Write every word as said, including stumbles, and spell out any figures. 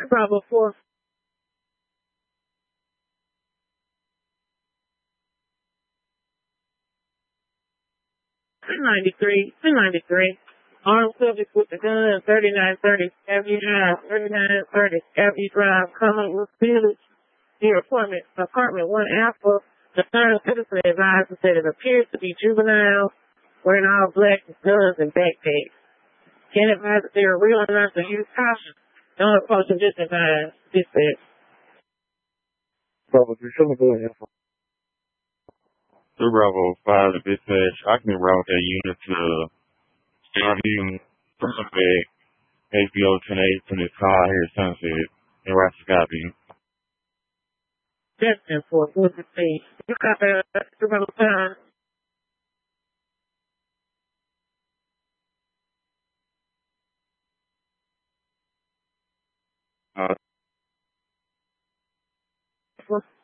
Bravo four. two ninety-three, two ninety-three. Armed subject with the gun, thirty-nine thirty Avenue Drive, thirty-nine thirty Avenue Drive, Commonwealth Village, near apartment, apartment one Alpha. The third citizen advised that it appears to be juvenile, wearing all black with guns and backpacks. Can advise that they are real enough to use caution. Don't approach them, just advise. Dispatch. Bravo three, show me go ahead. Two Bravo five to dispatch. I can route that unit to Starview, Prospect, H B O ten eight from this car here at Sunset in Rochester Skyview. Justin for four fifteen. You copy that, two Bravo five. Uh,